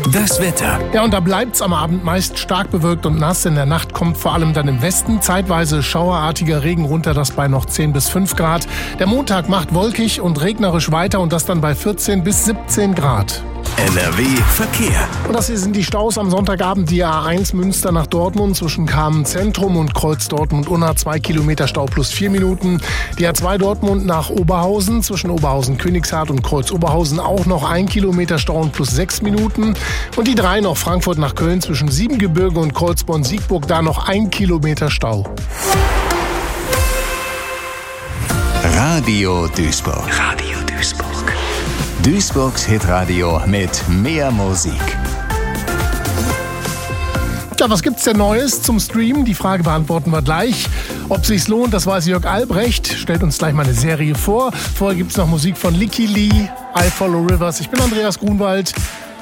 Das Wetter. Ja, und da bleibt's am Abend meist stark bewölkt und nass. In der Nacht kommt vor allem dann im Westen zeitweise schauerartiger Regen runter, das bei noch 10 bis 5 Grad. Der Montag macht wolkig und regnerisch weiter und das dann bei 14 bis 17 Grad. NRW Verkehr. Und das hier sind die Staus am Sonntagabend. Die A1 Münster nach Dortmund zwischen Kamen Zentrum und Kreuz Dortmund-Unna 2 Kilometer Stau plus 4 Minuten. Die A2 Dortmund nach Oberhausen zwischen Oberhausen-Königshardt und Kreuz Oberhausen auch noch 1 Kilometer Stau und plus 6 Minuten. Und die 3 noch Frankfurt nach Köln zwischen Siebengebirge und Kreuzborn-Siegburg, da noch 1 Kilometer Stau. Radio Duisburg. Radio Duisburg. Duisburgs Hitradio mit mehr Musik. Ja, was gibt's denn Neues zum Stream? Die Frage beantworten wir gleich. Ob sich's lohnt, das weiß Jörg Albrecht. Stellt uns gleich mal eine Serie vor. Vorher gibt's noch Musik von Licky Lee, I Follow Rivers. Ich bin Andreas Grunwald.